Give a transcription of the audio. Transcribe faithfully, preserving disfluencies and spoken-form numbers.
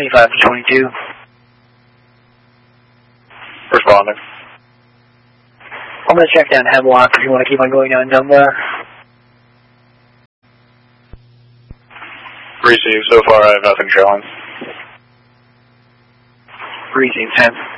twenty-five to twenty-two. Responding. I'm going to check down Hemlock if you want to keep on going down Dunbar. Receive. So far I have nothing showing. Receive ten.